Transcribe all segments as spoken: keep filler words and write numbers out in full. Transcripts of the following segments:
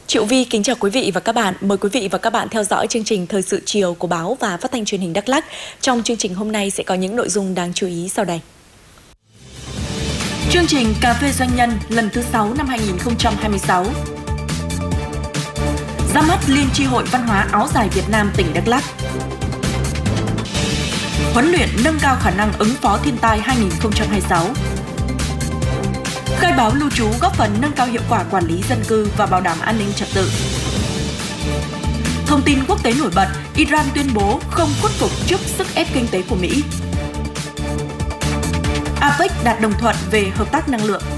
Triệu Vi kính chào quý vị và các bạn. Mời quý vị và các bạn theo dõi chương trình Thời sự chiều của báo và Phát thanh Truyền hình Đắk Lắk. Trong chương trình hôm nay sẽ có những nội dung đáng chú ý sau đây. Chương trình Cà phê Doanh nhân lần thứ sáu năm hai nghìn không trăm hai mươi sáu. Ra mắt Liên chi hội Văn hóa áo dài Việt Nam tỉnh Đắk Lắk. Huấn luyện nâng cao khả năng ứng phó thiên tai hai nghìn không trăm hai mươi sáu. Khai báo lưu trú góp phần nâng cao hiệu quả quản lý dân cư và bảo đảm an ninh trật tự. Thông tin quốc tế nổi bật, Iran tuyên bố không khuất phục trước sức ép kinh tế của Mỹ. a pếch đạt đồng thuận về hợp tác năng lượng.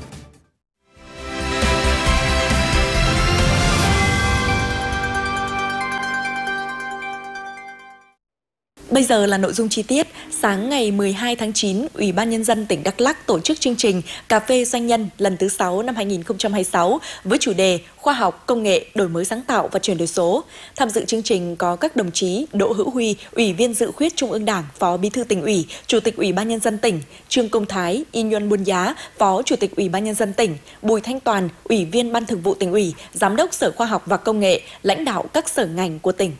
Bây giờ là nội dung chi tiết. Sáng ngày mười hai tháng chín, Ủy ban Nhân dân tỉnh Đắk Lắk tổ chức chương trình Cà phê Doanh nhân lần thứ sáu năm hai nghìn không trăm hai mươi sáu với chủ đề Khoa học, công nghệ, đổi mới sáng tạo và chuyển đổi số. Tham dự chương trình có các đồng chí Đỗ Hữu Huy, Ủy viên Dự khuyết Trung ương Đảng, Phó Bí thư Tỉnh ủy, Chủ tịch Ủy ban Nhân dân tỉnh, Trương Công Thái, Y Nhuân Buôn Giá, Phó Chủ tịch Ủy ban Nhân dân tỉnh, Bùi Thanh Toàn, Ủy viên Ban Thường vụ Tỉnh ủy, Giám đốc Sở Khoa học và Công nghệ, lãnh đạo các sở ngành của tỉnh.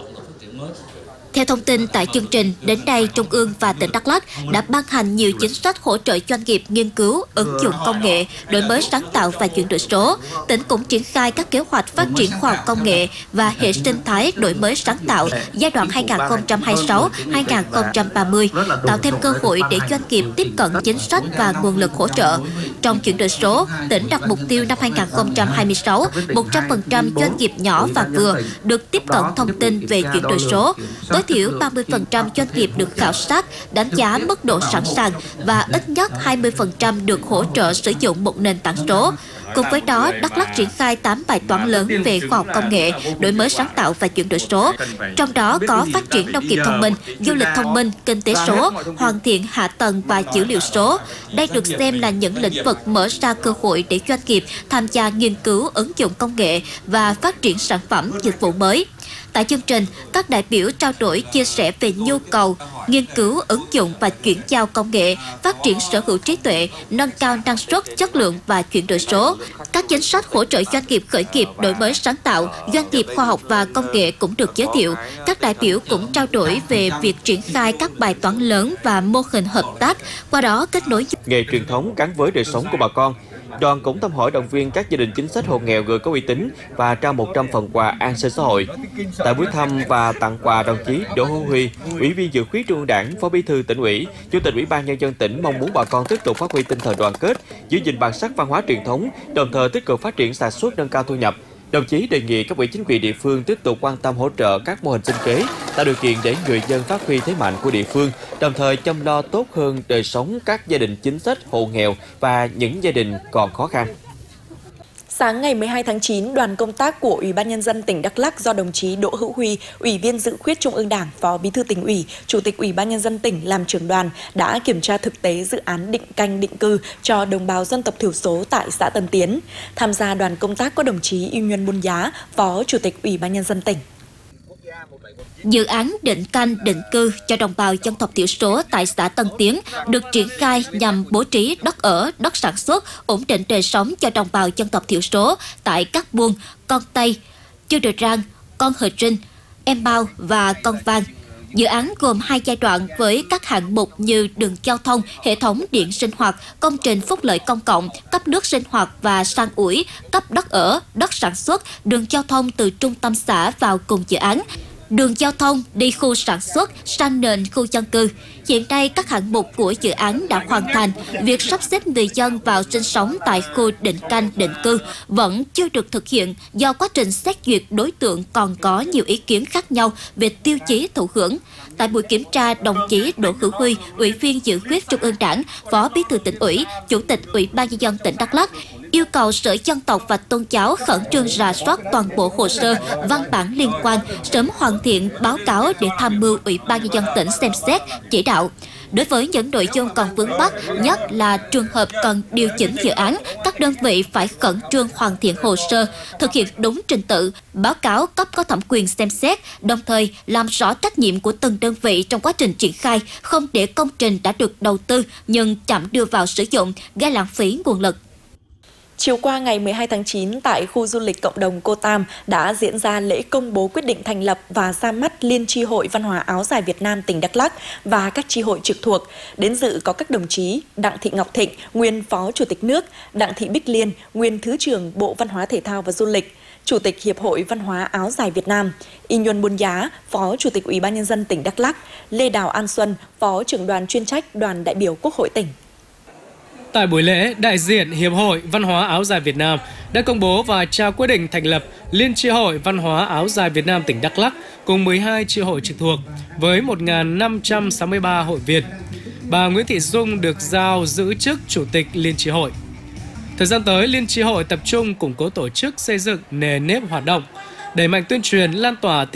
Theo thông tin tại chương trình, đến nay Trung ương và tỉnh Đắk Lắk đã ban hành nhiều chính sách hỗ trợ doanh nghiệp nghiên cứu, ứng dụng công nghệ, đổi mới sáng tạo và chuyển đổi số. Tỉnh cũng triển khai các kế hoạch phát triển khoa học công nghệ và hệ sinh thái đổi mới sáng tạo giai đoạn hai nghìn không trăm hai mươi sáu đến hai nghìn không trăm ba mươi, tạo thêm cơ hội để doanh nghiệp tiếp cận chính sách và nguồn lực hỗ trợ. Trong chuyển đổi số, tỉnh đặt mục tiêu năm hai nghìn không trăm hai mươi sáu, một trăm phần trăm doanh nghiệp nhỏ và vừa được tiếp cận thông tin về chuyển đổi số. Tối thiểu ba mươi phần trăm doanh nghiệp được khảo sát, đánh giá mức độ sẵn sàng và ít nhất hai mươi phần trăm được hỗ trợ sử dụng một nền tảng số. Cùng với đó, Đắk Lắk triển khai tám bài toán lớn về khoa học công nghệ, đổi mới sáng tạo và chuyển đổi số. Trong đó có phát triển nông nghiệp thông minh, du lịch thông minh, kinh tế số, hoàn thiện hạ tầng và dữ liệu số. Đây được xem là những lĩnh vực mở ra cơ hội để doanh nghiệp tham gia nghiên cứu, ứng dụng công nghệ và phát triển sản phẩm, dịch vụ mới. Tại chương trình, các đại biểu trao đổi chia sẻ về nhu cầu, nghiên cứu, ứng dụng và chuyển giao công nghệ, phát triển sở hữu trí tuệ, nâng cao năng suất, chất lượng và chuyển đổi số. Các chính sách hỗ trợ doanh nghiệp khởi nghiệp, đổi mới sáng tạo, doanh nghiệp khoa học và công nghệ cũng được giới thiệu. Các đại biểu cũng trao đổi về việc triển khai các bài toán lớn và mô hình hợp tác, qua đó kết nối nghề truyền thống gắn với đời sống của bà con. Đoàn cũng thăm hỏi động viên các gia đình chính sách hộ nghèo người có uy tín và trao một trăm phần quà an sinh xã hội. Tại buổi thăm và tặng quà, đồng chí Đỗ Hữu Huy, Ủy viên Dự khuyết Trung ương Đảng, Phó Bí thư Tỉnh ủy, Chủ tịch Ủy ban Nhân dân tỉnh mong muốn bà con tiếp tục phát huy tinh thần đoàn kết, giữ gìn bản sắc văn hóa truyền thống, đồng thời tích cực phát triển sản xuất, nâng cao thu nhập. Đồng chí đề nghị các ủy chính quyền địa phương tiếp tục quan tâm hỗ trợ các mô hình sinh kế, tạo điều kiện để người dân phát huy thế mạnh của địa phương, đồng thời chăm lo tốt hơn đời sống các gia đình chính sách, hộ nghèo và những gia đình còn khó khăn. Sáng ngày mười hai tháng chín, đoàn công tác của Ủy ban Nhân dân tỉnh Đắk Lắk do đồng chí Đỗ Hữu Huy, Ủy viên Dự khuyết Trung ương Đảng, Phó Bí thư Tỉnh ủy, Chủ tịch Ủy ban Nhân dân tỉnh làm trưởng đoàn đã kiểm tra thực tế dự án định canh định cư cho đồng bào dân tộc thiểu số tại xã Tân Tiến. Tham gia đoàn công tác có đồng chí Y Nhuân Buôn Giá, Phó Chủ tịch Ủy ban Nhân dân tỉnh. Dự án định canh định cư cho đồng bào dân tộc thiểu số tại xã Tân Tiến được triển khai nhằm bố trí đất ở, đất sản xuất, ổn định đời sống cho đồng bào dân tộc thiểu số tại các buôn Con Tây, Chư Đờ Rang, Con Hờ Trinh, Em Bao và Con Vang. Dự án gồm hai giai đoạn với các hạng mục như đường giao thông, hệ thống điện sinh hoạt, công trình phúc lợi công cộng, cấp nước sinh hoạt và san ủi, cấp đất ở, đất sản xuất, đường giao thông từ trung tâm xã vào cùng dự án. Đường giao thông đi khu sản xuất sang nền khu dân cư. Hiện nay, các hạng mục của dự án đã hoàn thành. Việc sắp xếp người dân vào sinh sống tại khu định canh định cư vẫn chưa được thực hiện do quá trình xét duyệt đối tượng còn có nhiều ý kiến khác nhau về tiêu chí thụ hưởng. Tại buổi kiểm tra, đồng chí Đỗ Hữu Huy, Ủy viên Dự khuyết Trung ương Đảng, Phó Bí thư Tỉnh ủy, Chủ tịch Ủy ban Nhân dân tỉnh Đắk Lắk yêu cầu Sở Dân tộc và Tôn giáo khẩn trương rà soát toàn bộ hồ sơ, văn bản liên quan, sớm hoàn thiện báo cáo để tham mưu Ủy ban Nhân dân tỉnh xem xét, chỉ đạo. Đối với những nội dung còn vướng mắc, nhất là trường hợp cần điều chỉnh dự án, các đơn vị phải khẩn trương hoàn thiện hồ sơ, thực hiện đúng trình tự, báo cáo cấp có thẩm quyền xem xét, đồng thời làm rõ trách nhiệm của từng đơn vị trong quá trình triển khai, không để công trình đã được đầu tư nhưng chậm đưa vào sử dụng, gây lãng phí nguồn lực. Chiều qua ngày mười hai tháng chín, tại khu du lịch cộng đồng Cô Tam đã diễn ra lễ công bố quyết định thành lập và ra mắt Liên chi hội Văn hóa áo dài Việt Nam tỉnh Đắk Lắk và các chi hội trực thuộc. Đến dự có các đồng chí Đặng Thị Ngọc Thịnh, nguyên Phó Chủ tịch nước, Đặng Thị Bích Liên, nguyên Thứ trưởng Bộ Văn hóa Thể thao và Du lịch, Chủ tịch Hiệp hội Văn hóa áo dài Việt Nam, Y Nhuần Buôn Giá, Phó Chủ tịch Ủy ban Nhân dân tỉnh Đắk Lắk, Lê Đào An Xuân, Phó trưởng đoàn chuyên trách Đoàn đại biểu Quốc hội tỉnh. Tại buổi lễ, đại diện Hiệp hội Văn hóa áo dài Việt Nam đã công bố và trao quyết định thành lập Liên chi hội Văn hóa áo dài Việt Nam tỉnh Đắk Lắk cùng mười hai chi hội trực thuộc với một nghìn năm trăm sáu mươi ba hội viên. Bà Nguyễn Thị Dung được giao giữ chức Chủ tịch Liên chi hội. Thời gian tới, Liên chi hội tập trung củng cố tổ chức, xây dựng nề nếp hoạt động, đẩy mạnh tuyên truyền, lan tỏa